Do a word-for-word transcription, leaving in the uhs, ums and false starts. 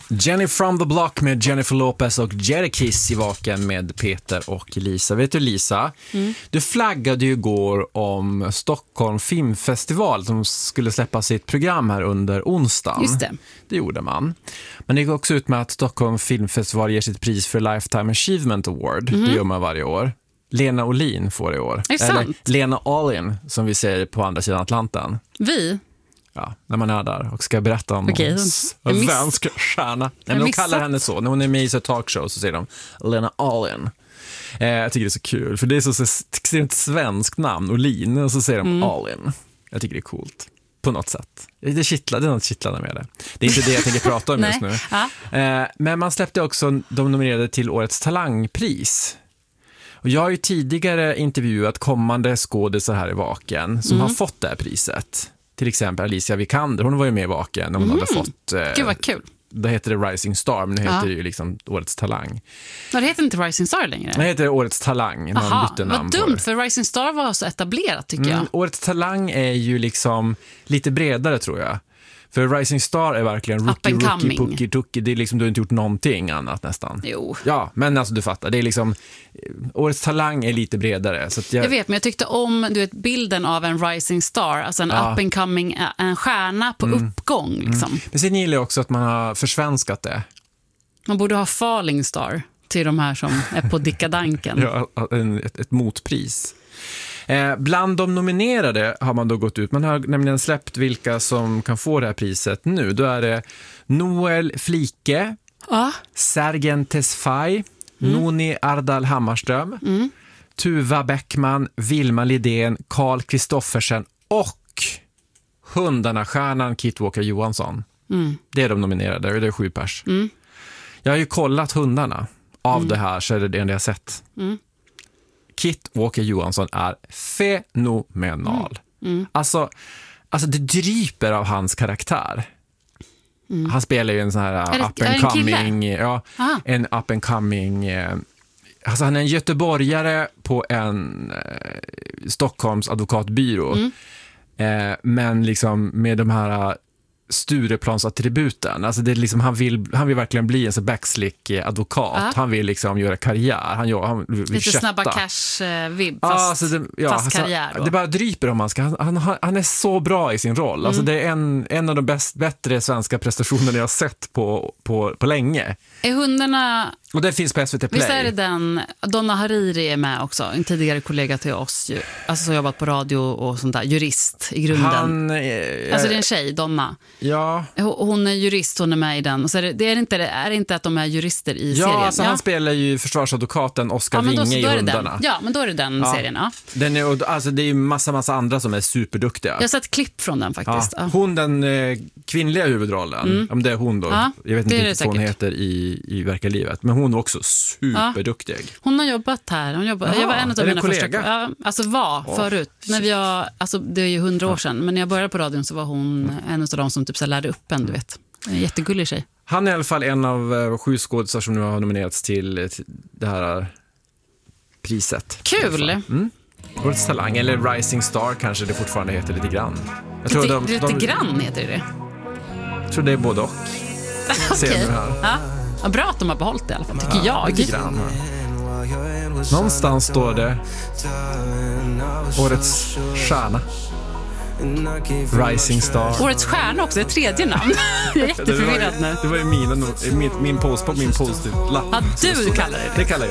Jenny from the Block med Jennifer Lopez och Jerry Kiss i Vaken med Peter och Lisa. Vet du Lisa, mm. du flaggade ju igår om Stockholm Filmfestival som skulle släppa sitt program här under onsdagen. Just det. Det gjorde man. Men det gick också ut med att Stockholm Filmfestival ger sitt pris för Lifetime Achievement Award. Mm. Det gör man varje år. Lena Olin får det i år. Är Eller sant? Lena Olin som vi säger på andra sidan Atlanten. Vi? Ja, när man är där och ska berätta om okay. en svensk stjärna. Nej, men de kallar henne så. När hon är med i så talkshow så säger de Lena Olin. Eh, jag tycker det är så kul. För det är så, så extremt svenskt namn, Olin. Och så säger de mm. Olin. Jag tycker det är coolt. På något sätt. Det, kittlar, det är något kittlande med det. Det är inte det jag tänker prata om just nu. Ja. Eh, men man släppte också de nominerade till Årets talangpris. Och jag har ju tidigare intervjuat kommande skådisar här i Vaken som mm. har fått det här priset. Till exempel Alicia Vikander, hon var ju med i Vaken och hon mm. hade fått... Eh, Gud vad kul. Då heter det Rising Star, men nu heter ja. det ju liksom Årets talang. Ja, det heter inte Rising Star längre. Det heter Årets talang. Aha, vad dumt, för Rising Star var så etablerat tycker mm, jag. Årets talang är ju liksom lite bredare tror jag. För Rising Star är verkligen rookie, rookie, pucky, tucky. Det är liksom, du har inte gjort någonting annat nästan. Jo. Ja, men alltså du fattar. Det är liksom, Årets talang är lite bredare. Så att jag... jag vet, men jag tyckte om du vet, bilden av en Rising Star. Alltså en ja. up and coming, en stjärna på mm. uppgång. Liksom. Mm. Men sen gillar jag också att man har försvenskat det. Man borde ha Falling Star till de här som är på dikadanken. ja, en, ett, ett motpris. Eh, bland de nominerade har man då gått ut. Man har nämligen släppt vilka som kan få det här priset nu. Då är det Noel Flike, ah. Sergen Tesfaye, mm. Noni Ardal Hammarström, mm. Tuva Bäckman, Vilma Lidén, Carl Kristoffersen och Hundarna-stjärnan Kit Walker Johansson. Mm. Det är de nominerade, det är sju pers. Mm. Jag har ju kollat Hundarna. Av mm. det här så är det det enda jag sett. Mm. Kit Walker Johansson är fenomenal. Mm. Mm. Alltså, alltså det dryper av hans karaktär. Mm. Han spelar ju en sån här det, up and coming, ja, en up and coming. Eh, alltså han är en göteborgare på en eh, Stockholms advokatbyrå. Mm. Eh, men liksom med de här Stureplansattributen. Alltså det är liksom, han vill han vill verkligen bli en så backslick advokat. Ja. Han vill liksom göra karriär. Han, han vill lite kötta. Snabba cash-vibb fast, ja, alltså det, ja, fast alltså, karriär. Då. Det bara dryper om man ska. Han, han, han är så bra i sin roll. Mm. Alltså det är en, en av de bäst, bättre svenska prestationerna jag har sett på, på, på länge. Är Hundarna... Och det finns på S V T Play. Visst är det den, Donna Hariri är med också, en tidigare kollega till oss, alltså som jobbat på radio och sånt där, jurist i grunden. Han, eh, alltså det är en tjej, Donna. Ja. Hon är jurist, hon är med i den. Och så är det, det är inte är det inte att de är jurister i ja, serien. Alltså ja, han spelar ju försvarsadvokaten Oskar ja, Winge i Hundarna. Den. Ja, men då är det den ja. serien, ja. Den är, alltså det är ju massa, massa andra som är superduktiga. Jag har sett klipp från den faktiskt. Ja. Hon, den eh, kvinnliga huvudrollen, mm. om det är hon då. Ja, jag vet inte riktigt vad hon heter i, i verkliga livet. Men hon är också superduktig. Ja. Hon har jobbat här. Hon jobbat, Jaha, jag var en av mina kollega? första... Ja, alltså var oh, förut. När vi har, alltså, det är ju hundra år sedan. Men när jag började på radion så var hon mm. en av de som typ så lärde upp en, du vet. En jättegullig tjej. Han är i alla fall en av uh, sju skådespelare som nu har nominerats till, till det här uh, priset. Kul! Mm. Årets talang, eller Rising Star kanske det fortfarande heter lite grann. Jag tror lite de, lite de, grann heter det. Jag tror det är både och. Okej, okay. ja. Ja, bra att de har behållit det i alla fall, tycker ja, jag. Lite grann, ja. Någonstans står det Årets stjärna. Rising Star. Årets stjärna också, det är tredje namn. Jag är jätteförvirrad nu. Det var ju mina, min, min post på min post-lapp. Ja, du kallar det det. Det kallar jag.